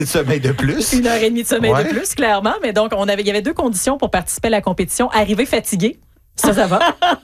de sommeil de plus. 1h30 de sommeil de plus, clairement. Mais donc, il y avait 2 conditions pour participer à la compétition. Arriver fatigué. Ça va.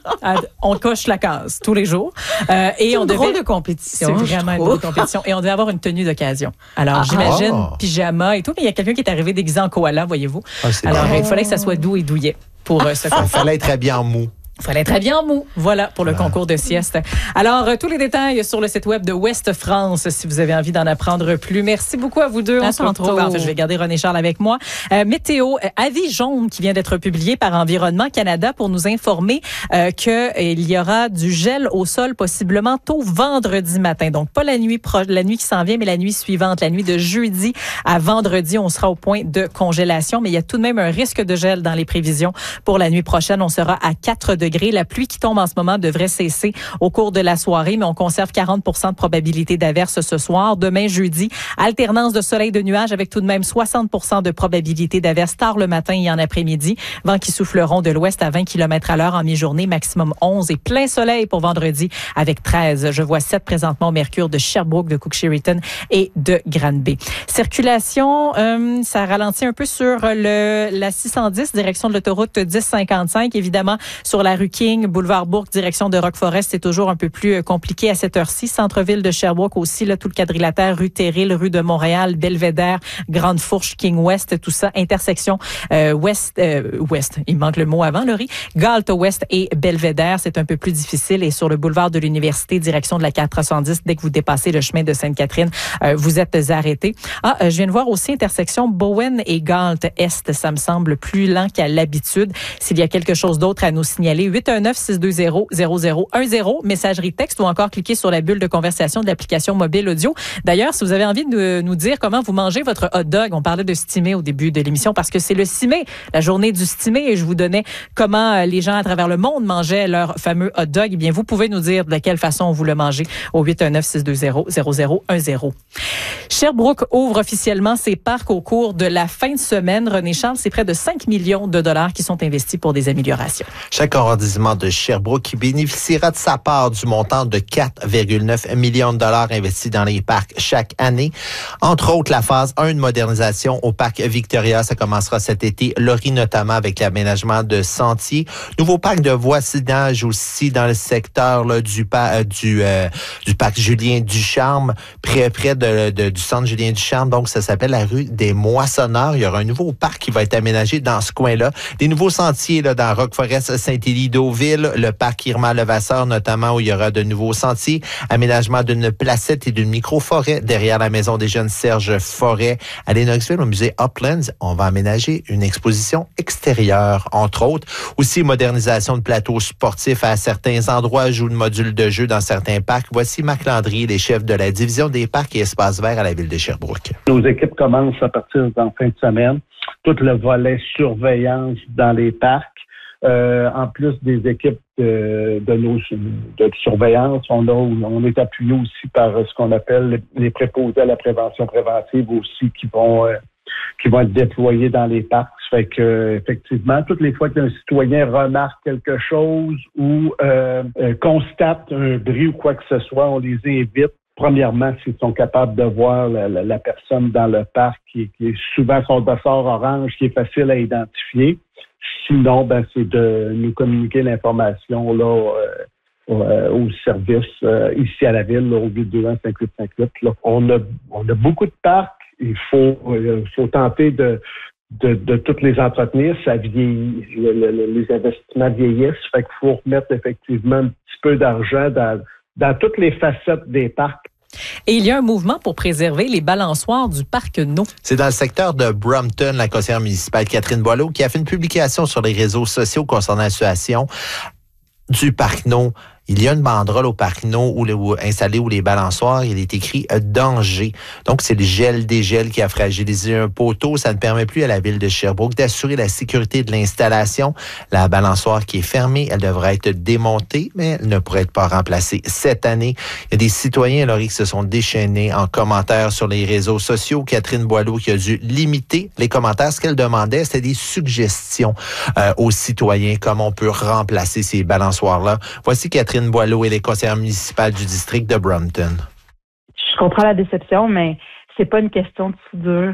On coche la case tous les jours. Et on drôle de compétition. C'est vraiment une drôle de compétition. Et on devait avoir une tenue d'occasion. Alors, j'imagine pyjama et tout. Mais il y a quelqu'un qui est arrivé déguisé en koala, voyez-vous. Alors, il fallait que ça soit doux et douillet pour ce concours. Il fallait être habillé en mou. Il fallait être habillé en mou. Voilà pour le concours de sieste. Alors, tous les détails sur le site web de Ouest France, si vous avez envie d'en apprendre plus. Merci beaucoup à vous deux. On se retrouve. En fait, je vais garder René Charles avec moi. Météo, avis jaune qui vient d'être publié par Environnement Canada pour nous informer qu'il y aura du gel au sol possiblement tôt vendredi matin. Donc, pas la nuit qui s'en vient, mais la nuit suivante. La nuit de jeudi à vendredi, on sera au point de congélation. Mais il y a tout de même un risque de gel dans les prévisions pour la nuit prochaine. On sera à 4 degrés. La pluie qui tombe en ce moment devrait cesser au cours de la soirée, mais on conserve 40% de probabilité d'averse ce soir. Demain, jeudi, alternance de soleil et de nuages avec tout de même 60% de probabilité d'averse tard le matin et en après-midi. Vents qui souffleront de l'ouest à 20 km/h en mi-journée, maximum 11 et plein soleil pour vendredi avec 13. Je vois 7 présentement au mercure de Sherbrooke, de Cook-Sheridan et de Granby. Circulation, ça ralentit un peu sur la 610, direction de l'autoroute 1055, évidemment sur la rue King, boulevard Bourque, direction de Rock-Forest, c'est toujours un peu plus compliqué à cette heure-ci. Centre-ville de Sherbrooke aussi, là, tout le quadrilatère, rue Terril, rue de Montréal, Belvédère, Grande Fourche, King West, tout ça, intersection ouest, il manque le mot avant, Laurie, Galt Ouest et Belvédère, c'est un peu plus difficile. Et sur le boulevard de l'Université, direction de la 410, dès que vous dépassez le chemin de Sainte-Catherine, vous êtes arrêtés. Je viens de voir aussi intersection Bowen et Galt Est, ça me semble plus lent qu'à l'habitude. S'il y a quelque chose d'autre à nous signaler, 819-620-0010, messagerie texte ou encore cliquez sur la bulle de conversation de l'application mobile audio. D'ailleurs, si vous avez envie de nous dire comment vous mangez votre hot dog, on parlait de stimé au début de l'émission parce que c'est le stimé, la journée du stimé, et je vous donnais comment les gens à travers le monde mangeaient leur fameux hot dog. Eh bien, vous pouvez nous dire de quelle façon vous le mangez au 819-620-0010. Sherbrooke ouvre officiellement ses parcs au cours de la fin de semaine. René Charles, c'est près de 5 millions de dollars qui sont investis pour des améliorations. Chaque arrondissement de Sherbrooke qui bénéficiera de sa part du montant de 4,9 millions de dollars investis dans les parcs chaque année. Entre autres, la phase 1 de modernisation au parc Victoria, ça commencera cet été. Laurie, notamment avec l'aménagement de sentiers. Nouveau parc de voisinage aussi dans le secteur là, du parc Julien Ducharme, près du centre Julien Ducharme. Donc, ça s'appelle la rue des Moissonneurs. Il y aura un nouveau parc qui va être aménagé dans ce coin-là. Des nouveaux sentiers là, dans Rock-Forest, Saint-Élie, Deauville, le parc Irma-Levasseur, notamment où il y aura de nouveaux sentiers. Aménagement d'une placette et d'une micro-forêt derrière la maison des jeunes Serge Forêt. À Lennoxville, au musée Uplands, on va aménager une exposition extérieure, entre autres. Aussi, modernisation de plateaux sportifs à certains endroits, ajout de modules de jeu dans certains parcs. Voici Marc Landry, les chefs de la division des parcs et espaces verts à la ville de Sherbrooke. Nos équipes commencent à partir d'en fin de semaine. Tout le volet surveillance dans les parcs. En plus des équipes de surveillance, on est appuyé aussi par ce qu'on appelle les préposés à la prévention préventive aussi qui vont être déployés dans les parcs. Ça fait que effectivement, toutes les fois qu'un citoyen remarque quelque chose ou constate un bruit ou quoi que ce soit, on les invite. Premièrement, s'ils sont capables de voir la personne dans le parc qui est souvent son dossard orange, qui est facile à identifier. Sinon, c'est de nous communiquer l'information là au service ici à la ville, là, au 821-5858. Là. On a beaucoup de parcs. Il faut tenter de toutes les entretenir. Ça vieillit, les investissements vieillissent. Fait qu'il faut remettre effectivement un petit peu d'argent dans toutes les facettes des parcs. Et il y a un mouvement pour préserver les balançoires du parc No. C'est dans le secteur de Brompton, la conseillère municipale Catherine Boileau, qui a fait une publication sur les réseaux sociaux concernant la situation du parc No. Il y a une banderole au parc No installée où les balançoires, il est écrit « Danger ». Donc, c'est le gel-dégel qui a fragilisé un poteau. Ça ne permet plus à la ville de Sherbrooke d'assurer la sécurité de l'installation. La balançoire qui est fermée, elle devrait être démontée, mais elle ne pourrait pas remplacée cette année. Il y a des citoyens, Laurie, qui se sont déchaînés en commentaires sur les réseaux sociaux. Catherine Boileau qui a dû limiter les commentaires. Ce qu'elle demandait, c'était des suggestions aux citoyens, comment on peut remplacer ces balançoires-là. Voici Catherine Boileau et les conseillères municipales du district de Brompton. Je comprends la déception, mais c'est pas une question de soudure.